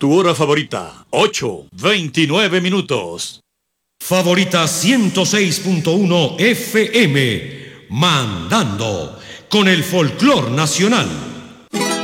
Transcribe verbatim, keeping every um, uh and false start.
Tu hora favorita, ocho veintinueve minutos. Favorita ciento seis punto uno F M, mandando con el folclor nacional.